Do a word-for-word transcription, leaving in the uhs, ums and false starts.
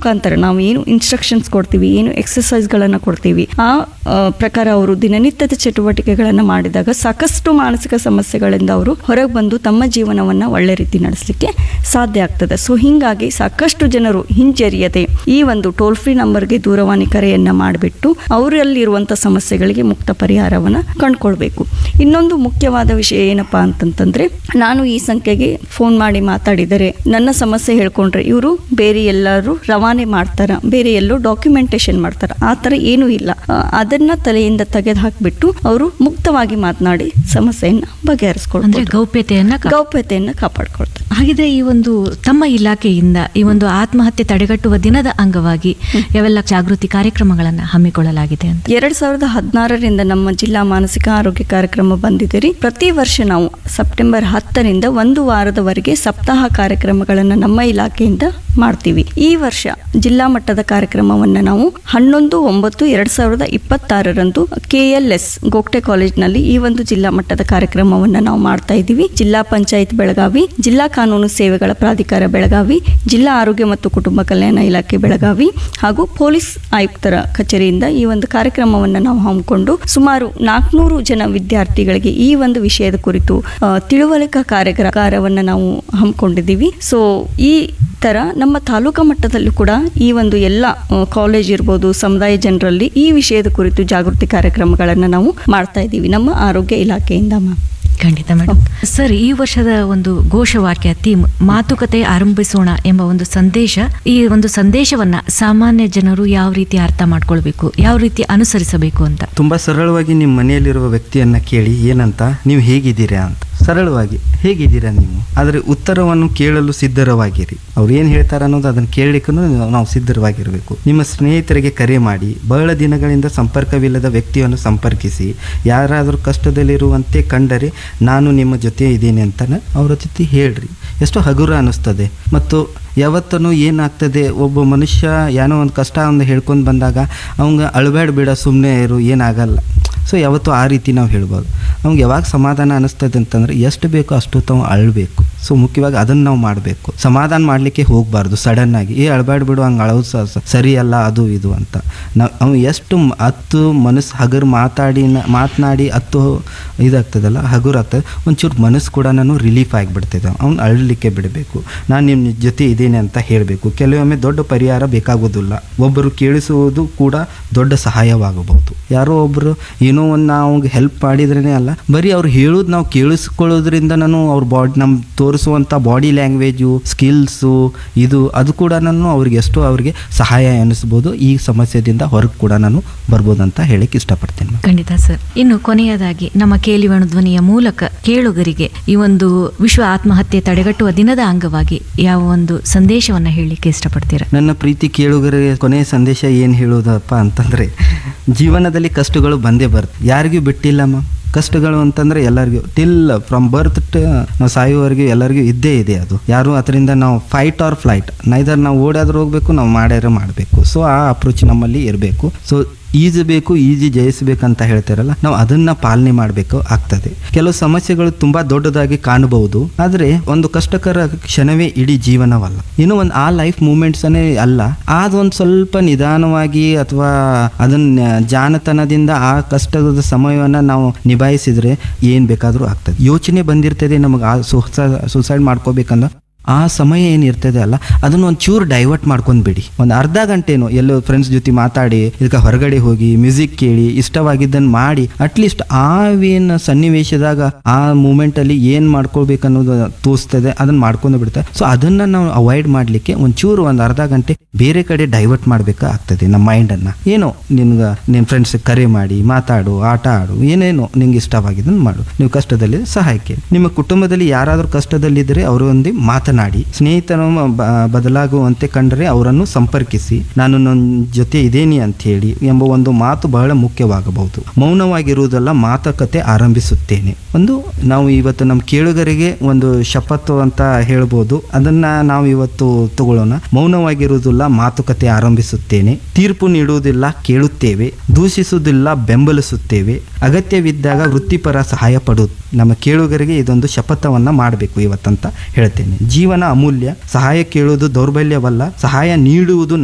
ಮುಖಾಂತರ ನಾವು ಏನು ಇನ್ಸ್ಟ್ರಕ್ಷನ್ಸ್ ಕೊಡ್ತೀವಿ, ಏನು ಎಕ್ಸಸೈಸ್ಗಳನ್ನು ಕೊಡ್ತೀವಿ, ಆ ಆ, ಪ್ರಕಾರ ಅವರು ದಿನನಿತ್ಯದ ಚಟುವಟಿಕೆಗಳನ್ನು ಮಾಡಿದಾಗ ಸಾಕಷ್ಟು ಮಾನಸಿಕ ಸಮಸ್ಯೆಗಳಿಂದ ಅವರು ಹೊರಗೆ ಬಂದು ತಮ್ಮ ಜೀವನವನ್ನು ಒಳ್ಳೆ ರೀತಿ ನಡೆಸಲಿಕ್ಕೆ ಸಾಧ್ಯ ಆಗ್ತದೆ. ಸೊ ಹೀಗಾಗಿ ಸಾಕಷ್ಟು ಜನರು ಹಿಂಜರಿಯದೆ ಈ ಒಂದು ಟೋಲ್ ಫ್ರೀ ನಂಬರ್ಗೆ ದೂರವಾಣಿ ಕರೆಯನ್ನು ಮಾಡಿಬಿಟ್ಟು ಅವರಲ್ಲಿರುವಂಥ ಸಮಸ್ಯೆಗಳಿಗೆ ಮುಕ್ತ ಪರಿಹಾರವನ್ನು ಕಂಡುಕೊಳ್ಬೇಕು. ಇನ್ನೊಂದು ಮುಖ್ಯವಾದ ವಿಷಯ ಏನಪ್ಪಾ ಅಂತಂತಂದ್ರೆ, ನಾನು ಈ ಸಂಖ್ಯೆಗೆ ಫೋನ್ ಮಾಡಿ ಮಾತಾಡಿದರೆ ನನ್ನ ಸಮಸ್ಯೆ ಹೇಳ್ಕೊಂಡ್ರೆ ಇವರು ಬೇರೆ ಎಲ್ಲರೂ ರವಾನೆ ಮಾಡ್ತಾರ, ಬೇರೆ ಎಲ್ಲೋ ಡಾಕ್ಯುಮೆಂಟೇಶನ್ ಮಾಡ್ತಾರ, ಆ ಥರ ಏನೂ ಇಲ್ಲ. ಆ, ಅದನ್ನ ತಲೆಯಿಂದ ತೆಗೆದು ಹಾಕಿಬಿಟ್ಟು ಅವರು ಮುಕ್ತವಾಗಿ ಮಾತನಾಡಿ ಸಮಸ್ಯೆಯನ್ನು ಬಗೆಹರಿಸ್ಕೊಳ್ತಾರೆ, ಗೌಪ್ಯತೆಯನ್ನ ಕಾ- ಗೌಪ್ಯತೆಯನ್ನು ಕಾಪಾಡ್ಕೊಳ್ತಾರೆ. ಹಾಗಿದ್ರೆ ಈ ಒಂದು ತಮ್ಮ ಇಲಾಖೆಯಿಂದ ಈ ಒಂದು ಆತ್ಮಹತ್ಯೆ ತಡೆಗಟ್ಟುವ ದಿನದ ಅಂಗವಾಗಿ ಯಾವೆಲ್ಲ ಜಾಗೃತಿ ಕಾರ್ಯಕ್ರಮಗಳನ್ನು ಹಮ್ಮಿಕೊಳ್ಳಲಾಗಿದೆ ಅಂತ? ಎರಡ್ ಸಾವಿರದ ಹದಿನಾರರಿಂದ ನಮ್ಮ ಜಿಲ್ಲಾ ಮಾನಸಿಕ ಆರೋಗ್ಯ ಕಾರ್ಯಕ್ರಮ ಬಂದಿದೆ ರೀ. ಪ್ರತಿ ವರ್ಷ ನಾವು ಸೆಪ್ಟೆಂಬರ್ ಹತ್ತರಿಂದ ಒಂದು ವಾರದವರೆಗೆ ಸಪ್ತಾಹ ಕಾರ್ಯಕ್ರಮಗಳನ್ನು ನಮ್ಮ ಇಲಾಖೆಯಿಂದ ಮಾಡ್ತೀವಿ. ಈ ವರ್ಷ ಜಿಲ್ಲಾ ಮಟ್ಟದ ಕಾರ್ಯಕ್ರಮವನ್ನು ನಾವು ಹನ್ನೊಂದು ಒಂಬತ್ತು ಎರಡ್ ಸಾವಿರದ ಇಪ್ಪತ್ತಾರರಂದು ಕೆ ಎಲ್ ಎಸ್ ಗೋಗ್ಟೆ ಕಾಲೇಜ್ನಲ್ಲಿ ಈ ಒಂದು ಜಿಲ್ಲಾ ಮಟ್ಟದ ಕಾರ್ಯಕ್ರಮವನ್ನು ನಾವು ಮಾಡ್ತಾ ಇದ್ದೀವಿ. ಜಿಲ್ಲಾ ಪಂಚಾಯತ್ ಬೆಳಗಾವಿ, ಜಿಲ್ಲಾ ಕಾನೂನು ಸೇವೆಗಳ ಪ್ರಾಧಿಕಾರ ಬೆಳಗಾವಿ, ಜಿಲ್ಲಾ ಆರೋಗ್ಯ ಮತ್ತು ಕುಟುಂಬ ಕಲ್ಯಾಣ ಇಲಾಖೆ ಬೆಳಗಾವಿ ಹಾಗೂ ಪೊಲೀಸ್ ಆಯುಕ್ತರ ಕಚೇರಿಯಿಂದ ಈ ಒಂದು ಕಾರ್ಯಕ್ರಮವನ್ನು ನಾವು ಹಮ್ಮಿಕೊಂಡು ಸುಮಾರು ನಾಲ್ಕುನೂರು ಜನ ವಿದ್ಯಾರ್ಥಿಗಳಿಗೆ ಈ ಒಂದು ವಿಷಯದ ಕುರಿತು ಆ, ತಿಳುವಳಿಕಾ ಕಾರ್ಯಾಗಾರವನ್ನು ನಾವು ಹಮ್ಮಿಕೊಂಡಿದ್ದೀವಿ. ಸೊ ಈ ತರ ನಮ್ಮ ತಾಲೂಕಾ ಮಟ್ಟದಲ್ಲೂ ಕೂಡ ಈ ಒಂದು ಎಲ್ಲ ಕಾಲೇಜ್ ಇರ್ಬೋದು, ಸಮುದಾಯ ಜನರಲ್ಲಿ ಈ ವಿಷಯದ ಕುರಿತು ಜಾಗೃತಿ ಕಾರ್ಯಕ್ರಮಗಳನ್ನು ನಾವು ಮಾಡ್ತಾ ಇದ್ದೀವಿ ನಮ್ಮ ಆರೋಗ್ಯ ಇಲಾಖೆಯಿಂದ. ಮ್ಯಾಮ್, ಖಂಡಿತ ಮೇಡಮ್. ಸರ್, ಈ ವರ್ಷದ ಒಂದು ಘೋಷವಾಕ್ಯ ಥೀಮ್ ಮಾತುಕತೆ ಆರಂಭಿಸೋಣ ಎಂಬ ಒಂದು ಸಂದೇಶ, ಈ ಒಂದು ಸಂದೇಶವನ್ನ ಸಾಮಾನ್ಯ ಜನರು ಯಾವ ರೀತಿ ಅರ್ಥ ಮಾಡ್ಕೊಳ್ಬೇಕು, ಯಾವ ರೀತಿ ಅನುಸರಿಸಬೇಕು ಅಂತ? ತುಂಬ ಸರಳವಾಗಿ ನಿಮ್ಮ ಮನೆಯಲ್ಲಿರುವ ವ್ಯಕ್ತಿಯನ್ನ ಕೇಳಿ, ಏನಂತ ನೀವು ಹೇಗಿದ್ದೀರಾ ಅಂತ ಸರಳವಾಗಿ ಹೇಗಿದ್ದೀರಾ ನೀವು, ಆದರೆ ಉತ್ತರವನ್ನು ಕೇಳಲು ಸಿದ್ಧರವಾಗಿರಿ. ಅವ್ರು ಏನು ಹೇಳ್ತಾರೆ ಅನ್ನೋದು ಅದನ್ನು ಕೇಳಲಿಕ್ಕೂ ನಾವು ಸಿದ್ಧರವಾಗಿರಬೇಕು. ನಿಮ್ಮ ಸ್ನೇಹಿತರಿಗೆ ಕರೆ ಮಾಡಿ, ಬಹಳ ದಿನಗಳಿಂದ ಸಂಪರ್ಕವಿಲ್ಲದ ವ್ಯಕ್ತಿಯನ್ನು ಸಂಪರ್ಕಿಸಿ, ಯಾರಾದರೂ ಕಷ್ಟದಲ್ಲಿರುವಂತೆ ಕಂಡರೆ ನಾನು ನಿಮ್ಮ ಜೊತೆ ಇದ್ದೀನಿ ಅಂತ ಅವರ ಜೊತೆ ಹೇಳ್ರಿ. ಎಷ್ಟು ಹಗುರ ಅನ್ನಿಸ್ತದೆ. ಮತ್ತು ಯಾವತ್ತೂ ಏನಾಗ್ತದೆ, ಒಬ್ಬ ಮನುಷ್ಯ ಏನೋ ಒಂದು ಕಷ್ಟ ಒಂದು ಹೇಳ್ಕೊಂಡು ಬಂದಾಗ ಅವಂಗೆ ಅಳಬೇಡ ಬೇಡ ಸುಮ್ಮನೆ ಇರು, ಏನಾಗಲ್ಲ. ಸೊ ಯಾವತ್ತೂ ಆ ರೀತಿ ನಾವು ಹೇಳ್ಬೋದು. ಅವ್ಗೆ ಯಾವಾಗ ಸಮಾಧಾನ ಅನ್ನಿಸ್ತದೆ ಅಂತಂದರೆ ಎಷ್ಟು ಬೇಕೋ ಅಷ್ಟು ತಾವು ಅಳಬೇಕು. ಸೊ ಮುಖ್ಯವಾಗಿ ಅದನ್ನು ನಾವು ಮಾಡಬೇಕು. ಸಮಾಧಾನ ಮಾಡಲಿಕ್ಕೆ ಹೋಗಬಾರ್ದು ಸಡನ್ನಾಗಿ, ಏ ಅಳಬೇಡ ಬಿಡು ಹಂಗೆ ಅಳೋದು ಸ ಸರಿಯಲ್ಲ ಅದು ಇದು ಅಂತ. ನಾವು ಅವ್ನು ಎಷ್ಟು ಹತ್ತು ಮನಸ್ಸು ಹಗುರು ಮಾತಾಡಿ ಮಾತನಾಡಿ ಹತ್ತು ಇದಾಗ್ತದಲ್ಲ ಹಗುರು ಆಗ್ತದೆ, ಒಂಚೂರು ಮನಸ್ಸು ಕೂಡ ನಾನು ರಿಲೀಫ್ ಆಗಿಬಿಡ್ತದೆ. ಅವ್ನು ಅಳಲಿಕ್ಕೆ ಬಿಡಬೇಕು. ನಾನು ನಿಮ್ಮ ಜೊತೆ ಇದ್ದೀನಿ ಅಂತ ಹೇಳಬೇಕು. ಕೆಲವೊಮ್ಮೆ ದೊಡ್ಡ ಪರಿಹಾರ ಬೇಕಾಗೋದಿಲ್ಲ, ಒಬ್ಬರು ಕೇಳಿಸುವುದು ಕೂಡ ದೊಡ್ಡ ಸಹಾಯವಾಗಬಹುದು. ಯಾರೋ ಒಬ್ಬರು ಏನೋ ಒಂದು ನಾವು ಹೆಲ್ಪ್ ಮಾಡಿದ್ರೇ ಅಲ್ಲ, ಬರೀ ಅವ್ರು ಹೇಳೋದು ನಾವು ಕೇಳಿಸ್ಕೊಳ್ಳೋದ್ರಿಂದ ನಾನು ಅವ್ರ ಬಾಡಿ ನಮ್ಮ ತೋರಿಸುವಂಥ ಬಾಡಿ ಲ್ಯಾಂಗ್ವೇಜು ಸ್ಕಿಲ್ಸು ಇದು ಅದು ಕೂಡ ನಾನು ಅವ್ರಿಗೆ ಎಷ್ಟೋ ಅವ್ರಿಗೆ ಸಹಾಯ ಅನ್ನಿಸ್ಬೋದು. ಈ ಸಮಸ್ಯೆದಿಂದ ಹೊರಗೆ ಕೂಡ ನಾನು ಬರ್ಬೋದು ಅಂತ ಹೇಳಕ್ಕೆ ಇಷ್ಟಪಡ್ತೇನೆ. ಖಂಡಿತ ಸರ್. ಇನ್ನು ಕೊನೆಯದಾಗಿ ನಮ್ಮ ಕೇಳಿವಣ ಧ್ವನಿಯ ಮೂಲಕ ಕೇಳುಗರಿಗೆ ಈ ಒಂದು ವಿಶ್ವ ಆತ್ಮಹತ್ಯೆ ತಡೆಗಟ್ಟುವ ದಿನದ ಅಂಗವಾಗಿ ಯಾವ ಒಂದು ಸಂದೇಶವನ್ನ ಹೇಳಲಿಕ್ಕೆ ಇಷ್ಟಪಡ್ತೀರಾ? ನನ್ನ ಪ್ರೀತಿ ಕೇಳುಗರಿಗೆ ಕೊನೆಯ ಸಂದೇಶ ಏನು ಹೇಳೋದಪ್ಪ ಅಂತಂದರೆ, ಜೀವನದಲ್ಲಿ ಕಷ್ಟಗಳು ಬಂದೇ ಬರುತ್ತೆ, ಯಾರಿಗೂ ಬಿಟ್ಟಿಲ್ಲಮ್ಮ. ಕಷ್ಟಗಳು ಅಂತಂದರೆ ಎಲ್ಲರಿಗೂ ಟಿಲ್ ಫ್ರಮ್ ಬರ್ತ್ ನಾವು ಸಾಯುವವರೆಗೂ ಎಲ್ಲರಿಗೂ ಇದ್ದೇ ಇದೆ. ಅದು ಯಾರು ಅದರಿಂದ ನಾವು ಫೈಟ್ ಆರ್ ಫ್ಲೈಟ್, ನೈದರ್ ನಾವು ಓಡಾದ್ರೂ ಹೋಗ್ಬೇಕು, ನಾವು ಮಾಡ್ಯಾರ ಮಾಡಬೇಕು. ಸೊ ಆ ಅಪ್ರೋಚ್ ನಮ್ಮಲ್ಲಿ ಇರಬೇಕು. ಸೊ ಈಜಿ ಬೇಕು, ಈಜಿ ಜಯಿಸಬೇಕಂತ ಹೇಳ್ತಾರಲ್ಲ, ನಾವು ಅದನ್ನ ಪಾಲನೆ ಮಾಡಬೇಕು ಆಗ್ತದೆ. ಕೆಲವು ಸಮಸ್ಯೆಗಳು ತುಂಬಾ ದೊಡ್ಡದಾಗಿ ಕಾಣಬಹುದು, ಆದರೆ ಒಂದು ಕಷ್ಟಕರ ಕ್ಷಣವೇ ಇಡೀ ಜೀವನವಲ್ಲ. ಇನ್ನು ಒಂದು ಆ ಲೈಫ್ ಮೂಮೆಂಟ್ಸನ್ನೇ ಅಲ್ಲ, ಅದೊಂದು ಸ್ವಲ್ಪ ನಿಧಾನವಾಗಿ ಅಥವಾ ಅದನ್ನ ಜಾಣತನದಿಂದ ಆ ಕಷ್ಟದ ಸಮಯವನ್ನ ನಾವು ನಿಭಾಯಿಸಿದ್ರೆ ಏನ್ ಬೇಕಾದ್ರೂ ಆಗ್ತದೆ. ಯೋಚನೆ ಬಂದಿರ್ತದೆ ನಮಗೆ ಆ ಸುಸೈಡ್ ಮಾಡ್ಕೋಬೇಕಂದ, ಆ ಸಮಯ ಏನಿರ್ತದೆ ಅಲ್ಲ ಅದನ್ನ ಒಂದು ಚೂರು ಡೈವರ್ಟ್ ಮಾಡ್ಕೊಂಡು ಬಿಡಿ. ಒಂದು ಅರ್ಧ ಗಂಟೆನೋ ಎಲ್ಲೋ ಫ್ರೆಂಡ್ಸ್ ಜೊತೆ ಮಾತಾಡಿ, ಇದಕ್ಕೆ ಹೊರಗಡೆ ಹೋಗಿ ಮ್ಯೂಸಿಕ್ ಕೇಳಿ, ಇಷ್ಟವಾಗಿದ್ದನ್ನು ಮಾಡಿ, ಅಟ್ಲೀಸ್ಟ್ ಆವೇನು ಸನ್ನಿವೇಶದಾಗ ಆ ಮೂಮೆಂಟ್ ಅಲ್ಲಿ ಏನ್ ಮಾಡ್ಕೊಳ್ಬೇಕನ್ನೋದು ತೋರಿಸ್ತದೆ, ಅದನ್ನ ಮಾಡ್ಕೊಂಡು ಬಿಡ್ತಾರೆ. ಸೊ ಅದನ್ನ ನಾವು ಅವಾಯ್ಡ್ ಮಾಡ್ಲಿಕ್ಕೆ ಒಂಚೂರು ಒಂದು ಅರ್ಧ ಗಂಟೆ ಬೇರೆ ಕಡೆ ಡೈವರ್ಟ್ ಮಾಡ್ಬೇಕಾಗ್ತದೆ ನಮ್ಮ ಮೈಂಡ್ ಅನ್ನ. ಏನೋ ನಿನ್ಗೆ ನಿನ್ನ ಫ್ರೆಂಡ್ಸ್ ಕರೆ ಮಾಡಿ ಮಾತಾಡು, ಆಟ ಆಡು, ಏನೇನೋ ನಿಂಗೆ ಇಷ್ಟವಾಗಿದ್ದನ್ನು ಮಾಡು. ನೀವು ಕಷ್ಟದಲ್ಲಿ ಸಹಾಯಕ್ಕೆ, ನಿಮ್ಮ ಕುಟುಂಬದಲ್ಲಿ ಯಾರಾದ್ರೂ ಕಷ್ಟದಲ್ಲಿದ್ದರೆ ಅವರೊಂದಿಗೆ ಮಾತಾಡಿ, ಸ್ನೇಹಿತರು ಬದಲಾಗುವಂತೆ ಕಂಡರೆ ಅವರನ್ನು ಸಂಪರ್ಕಿಸಿ, ನಾನು ನನ್ನ ಜೊತೆ ಇದೇನಿ ಅಂತ ಹೇಳಿ ಎಂಬ ಒಂದು ಮಾತು ಬಹಳ ಮುಖ್ಯವಾಗಬಹುದು. ಮೌನವಾಗಿರುವುದಲ್ಲ, ಮಾತುಕತೆ ಆರಂಭಿಸುತ್ತೇನೆ. ಒಂದು ನಾವು ಇವತ್ತು ನಮ್ಮ ಕೇಳುಗರಿಗೆ ಒಂದು ಶಪಥ ಅಂತ ಹೇಳ್ಬೋದು, ಅದನ್ನ ನಾವು ಇವತ್ತು ತಗೊಳ್ಳೋಣ. ಮೌನವಾಗಿರುವುದಿಲ್ಲ, ಮಾತುಕತೆ ಆರಂಭಿಸುತ್ತೇನೆ. ತೀರ್ಪು ನೀಡುವುದಿಲ್ಲ, ಕೇಳುತ್ತೇವೆ. ದೂಷಿಸುವುದಿಲ್ಲ, ಬೆಂಬಲಿಸುತ್ತೇವೆ. ಅಗತ್ಯವಿದ್ದಾಗ ವೃತ್ತಿಪರ ಸಹಾಯ ಪಡುವುದು. ನಮ್ಮ ಕೇಳುಗರಿಗೆ ಇದೊಂದು ಶಪಥವನ್ನ ಮಾಡಬೇಕು ಇವತ್ತಂತ ಹೇಳ್ತೇನೆ. ಜೀವನ ಅಮೂಲ್ಯ, ಸಹಾಯ ಕೇಳುವುದು ದೌರ್ಬಲ್ಯವಲ್ಲ, ಸಹಾಯ ನೀಡುವುದು